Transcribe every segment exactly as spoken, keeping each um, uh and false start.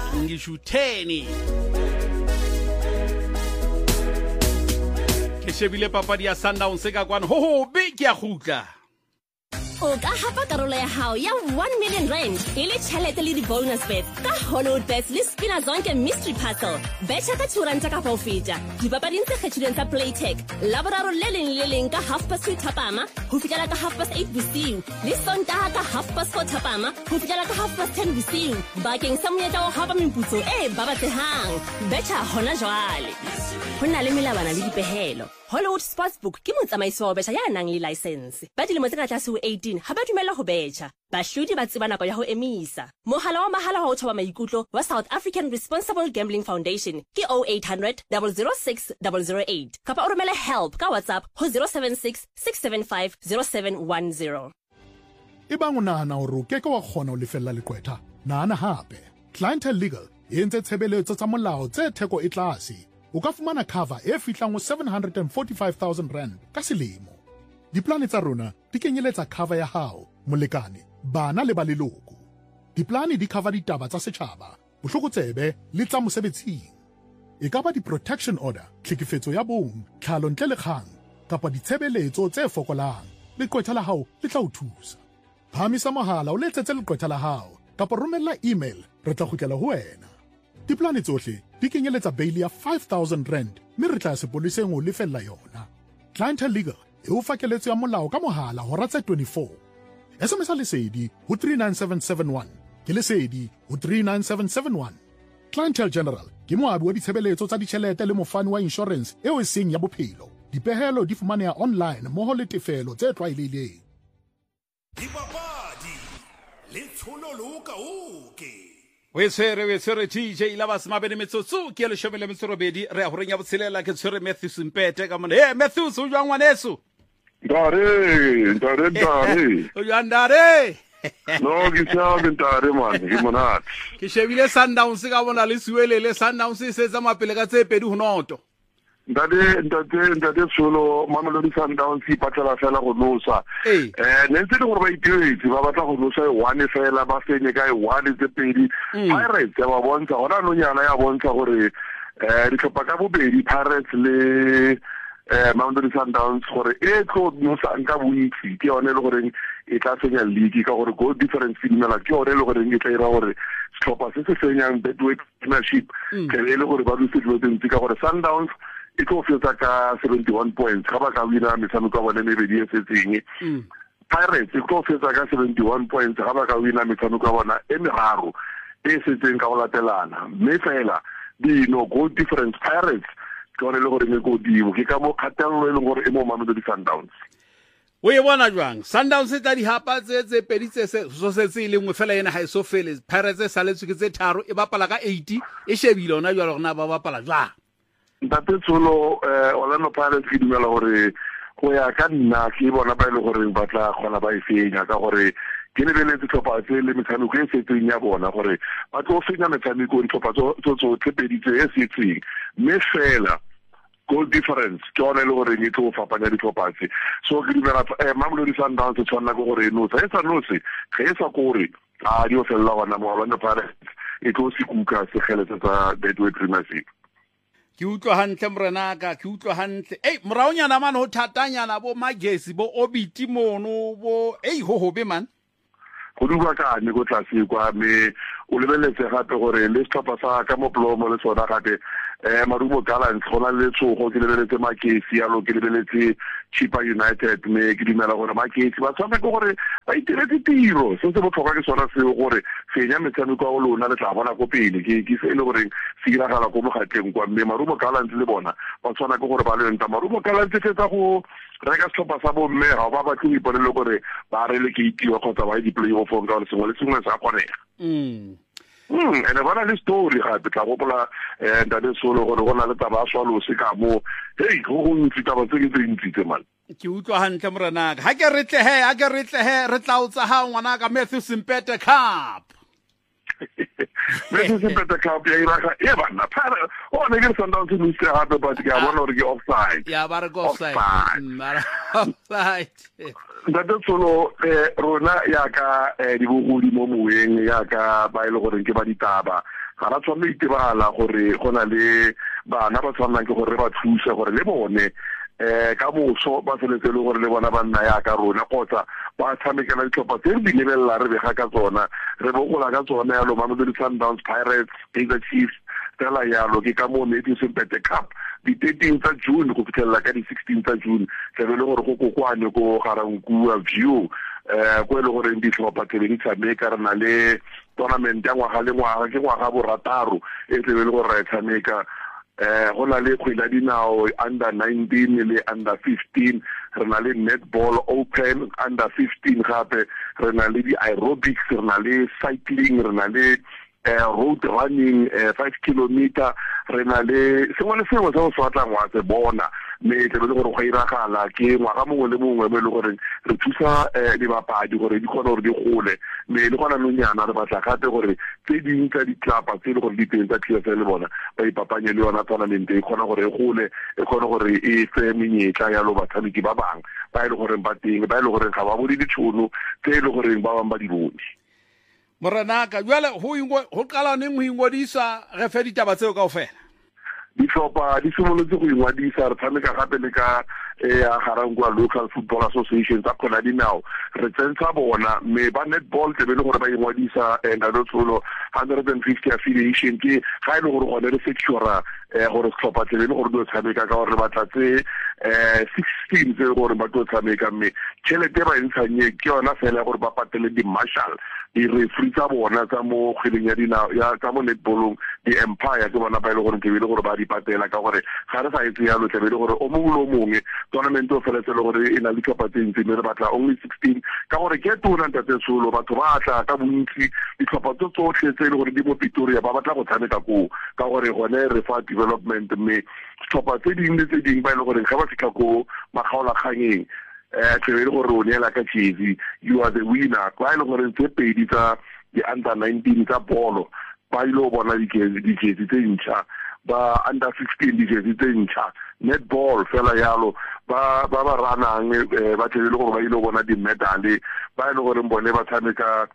ngisho ten ke shebile papadi ya Sundowns ka kwana ho ho be ke a khutla o ka hapa karolo ya hao ya one million rand ile tšhelete le di-bonus bet ka Hollywood Bets le spina zonke mystery puzzle betšha ka two ranta ka paofeta dipapading tse kgethilweng tsa playtech laboraro le leng le leng ka half past two thapama ho fihlela ka half past eight bosiu le sontaga ka half past four thapama ho fihlela ka half past ten bosiu bakeng sa monyetla wa hapa meputso e babatsehang betšha hona jwale ho na le melawana le dipehelo. Hollywood Sportsbook ke motsamaiso wa betšha ya nang le license ba dilemo tse ka tlase ho eighteen ha ba dumella ho betšha bahlodi ba tseba nako ya ho emisa mohala wa mahala wa ho thoba maikutlo wa South African Responsible Gambling Foundation ke oh eight hundred, zero zero six, zero zero eight kapa o romele help ka WhatsApp ho zero seven six, six seven five, zero seven one zero. E bang o nahana hore o keke wa kgona ho lefella leqwetha nahana hape Clientele Legal e entse tshebeletso tsa molao tse theko e tlase o ka fumana cover e fihlang ho seven hundred forty-five thousand rand ka selemo. Diplane tsa rona di kenyeletsa cover ya hao, molekane, bana le ba leloko. Diplane di cover ditaba tsa setjhaba, bohlokotsebe le tsa mosebetsing. E ka ba di-protection order, tlhekefetso ya bong, tlhalo ntle le kgang, kapa ditshebeletso tse fokolang. Leqwetha la hao le tla o thusa. Phamisa mohala o letsetse leqwetha la hao, kapa romella email, re tla kgutlela ho wena. Diplane tsohle di kenyeletsa bail ya five thousand rand mme re tla sepoleseng o lefella yona. Clientele Legal e o fakeletso ya molao ka mohala hora tse twenty-four. S M S lesedi ho three nine seven seven one ke lesedi ho three nine seven seven one. Clientele General ke moabi wa ditshebeletso tsa ditjhelete le mofani wa insurance eo e seng ya bophelo. Dipehelo di fumaneha online mmoho le tefelo tse tlwaelehileng. Dipapadi le tshololoka oke we tsere we tsere T J la ba smabene metsotso ke le shomele metsorobedi re a horeng ya botshelela ke tsere Matthew Simpete ka mona eh Matthew o jwa ngwaneso Ndare ndare ndare o jwa ndare no ke sa ndare man ke monat ke shebile Sundowns ka bona le suelele Sundowns se tsa mapele ka tse pedi ho noto ndade ndade ndade solo Mamelodi Sundowns ipatla fela go nosa eh nentse le gore ba itiretse ba batla go nosa one fela ba fenye ka one tse pedi Pirates ba bontsha hona no nyana ya bontsha gore eh di tlhopa ka bobedi Pirates le eh Mamelodi Sundowns gore e tlo nosa nka bontsi ke yone le gore e tla senya league ka gore goal difference finala ke yone le gore e tla ira gore tlhopa se se senyang Betway Premiership ke le gore ba dutse dilo tse ka gore Sundowns e tlo fetsa ka seventy-one points ga ba ka wina metshameko ya bone mebedi e setseng Pirates e tlo fetsa ka seventy-one points ga ba ka wina metshameko ya bona e meraro e setseng ka go latelana mme fela di no goal difference Pirates ke gore le gore me go dibo ke ka mo kgatelelo e leng gore e mo Mamelodi Sundowns o e bona jwang Sundowns tsa di hapa tse tse pedi tse so setse ile ngwe fela yena ha e so fele Pirates sa letswe ke tse tharo e bapala ka eighty e shebile ona jwa rona ba bapala jwang Ntate tsolo eh Orlando Pirates ke dumela gore go ya ka nna ke bona ba ile gore ba tla kgona ba e fenya ka gore ke ne bele tsopa tse le metshameko e setseng ya bona gore ba tlo fenya metshameko tsopa tso tso tse pedi tse e setseng me fela goal difference ke ona le gore ni tlo fapanya ditsopa tse so ke dumela eh Mamelodi Sundowns tswana go gore no sa etsa no se ge e sa gore a di o fella bona mo Orlando Pirates e tlo se kuka se geletse tsa Betway Premiership ke utlwa hantle morenaka ke utlwa hantle ei moraonyana man ho thatanyana bo magesi bo obiti mono bo ei ho hobe man go duba ka ne go tlase kwa me o lebeletse gape gore le stoppa sa ka mo plomo le sona gape eh Marumo Gallants gona le tsogo ke lebeletse Magesi ya lo ke lebeletse Chippa United me ke dimela gore Magesi ba tsama ke gore ba itiretse tiro se se botlhokwa ke sona se gore fenya metshameko ya lona le tla bona go pele ke ke se le gore se diragala go mogatleng kwa me Marumo Gallants le bona ba tswana ke gore ba le nta Marumo Gallants se tsa go reka stoppa sa bo mme ga ba ba tlo ipolele gore ba rele ke itiwa kgotsa ba di play off ka le sengwe le sengwe sa kgonega mm Mm, ene bona le story gape tla gopola eh ndane solo gore gona le taba swalo se ka mo hey go go ntse taba tse ke tse ntse tse man ke utlwa hantle morenaka ha ke re tle he ha ke re tle he re tla utsa ha ngwana ka Matthew Simpete Cup Matthew Simpete Cup ya iraga e bana phara o ne ke Sundowns le se ha ba ke a bona gore ke offside ya ba re go offside mara offside Ndate solo eh rona ya ka eh dibogodi mo moeng ya ka ba ile gore ke ba ditaba ga ra tshwanela itebala gore go na le bana ba tshwanang ke gore ba thusa gore le bone eh ka moso ba feletse le gore le bona ba nna ya ka rona kgotsa ba tshamekela ditlhopha tse di lebella re bega ka tsona re bogola ka tsona ya lo Mamelodi Sundowns, Pirates, Kaizer Chiefs tela yalo ke ka mo Matthews Mpete Cup di thirteen tsa June go fitlhela ka di sixteen tsa June ke le gore go kokwane ko Garankuwa View eh go le gore di tlhopha tse di tshameka re na le tournament ya ngwaga le ngwaga ke ngwaga borataro e tle le gore re tshameka eh go na le kgwele dinao under nineteen le under fifteen re na le netball open under fifteen gape re na le di aerobics re na le cycling re na le eh road running eh five kilometer re na le sengwe le sengwe se go swatlang wa se bona me tle le gore go iragala ke ngwaga mongwe le mongwe me le gore re thusa eh dibapadi gore di kgone gore di gole me le gona nonyana re batla gape gore tse ding tsa ditlapa tse le gore di teng tsa T F L le bona ba ipapanye le yona tournament e kgona gore e gole e kgone gore e fe menyetla ya lo batshameki ba bang ba ile gore ba teng ba ile gore ga ba bodi ditšhono tse le gore ba bang ba di bone Moranaka jwale ho ingwe ho qala neng ho ingodisa re fe ditaba tseo kaofela ditlhopha di simolotse go ingwadisa re tshameka gape le ka ya Garankuwa Local Football Association tsa kgwele dinao re tsentsa bona me ba netball ke be le gore ba ingwadisa nda tsolo one hundred fifty affiliation ke ga ile gore gone re secure eh gore setlhopha tse le gore do tshameka ka gore ba tlatse eh sixteen tse gore ba tlo tshameka me tšhelete ba intshanye ke yona fela gore ba patele di marshal di referee tsa bona tsa mo kgweleng ya dinao ya tsa mo netballong di empire ke bona ba ile gore ke be le gore ba di patela ka gore ga re sa itse ya lo tle be le gore o mongwe lo mongwe tournament o feletse le gore e na le tlhopha tse ntse re batla only sixteen ka gore ke tournament tse solo batho ba tla ka bontsi ditlhopha tse tsotlhe tse le gore di mo Pretoria ba batla go tshameka ko ka gore gone re fa development me tlhopha tse ding le tse ding ba ile gore ga ba fitlha ko makgaola kgangeng eh ke le gore o neela ka jersey you are the winner kwa ile gore tse pedi tsa di under nineteen tsa bolo ba ile go bona di jersey tse ntšha ba under sixteen di jersey tse ntšha netball fela yalo ba ba ba ranang ba tlile go ba ile go bona di medal ba ile gore mbone ba tshameka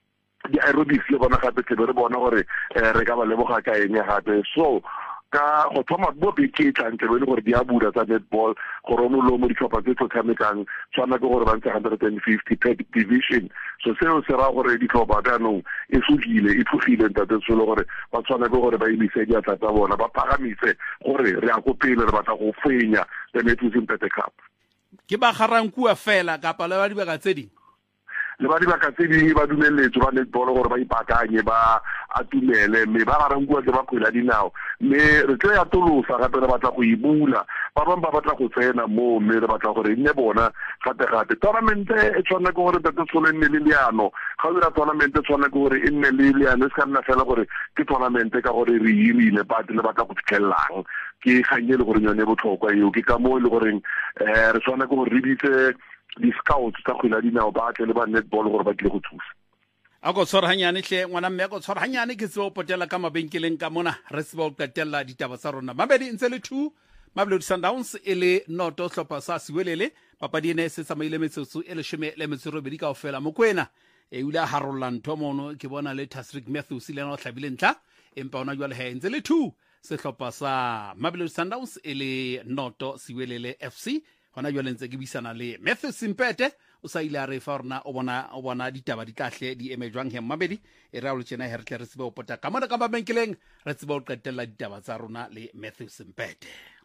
di aerobics le bona gape ke re bona gore re ka ba leboga ka eng gape so ka go thoma bo beke tlantle le gore di a bula tsa netball gore mo lo mo di tlhopha tse tshamekang tswana ke gore ba ntse one hundred fifty per division so seo se ra gore di tlhopha ka no e sugile e tlhogile ntate solo gore ba tswana ke gore ba ilise di atla tsa bona ba phagamise gore re a go pele re batla go fenya the Matthews Mpete Cup ke ba Garankuwa fela ka pala ba dibaka tse ding le ba dibaka tse ding ba dumeletse ba netball gore ba ipakanye ba atumele me ba Garankuwa ke ba kgwele dinao me re tle ya tolosa gape re batla go ibula ba bang ba batla go tsena mo me re batla gore nne bona gape gape tournament e tshwana ke gore tete solo nne le leano ga o dira tournament e tshwana ke gore e nne le leano e se ka nna fela gore ke tournament ka gore re irile but le batla go fitlhellang ke ganye le gore yone botlhokwa eo ke ka mo le gore eh re tshwana ke gore re ditse di scouts tsa kgwele dinao ba tle le ba netball gore ba tle go thusa a go tshwara hanyane hle ngwana mme a go tshwara hanyane ke tseo potela ka mabenkeleng ka mona re se ba o qetella ditaba tsa rona mabedi ntse le two Mamelodi Sundowns e le noto hlopha sa Siwelele papadi ene se tsamaile metsotso e le shome le metsoro bedi kaofela mokwena e ula harolla ntho mono ke bona le Tasric Matthews le no hlabile ntla empa ona jwa le he ntse le two sehlopha sa Mamelodi Sundowns e le noto Siwelele F C hona jwa le ntse ke bisana le Matthews Mpete o sa ile a re fa rona o bona o bona ditaba di kahle di emejwang he mabedi e ra o tsena he re tle re tsebe o pota ka mona ka mabenkeleng re tsebe o qetella ditaba tsa rona le Matthews Mpete.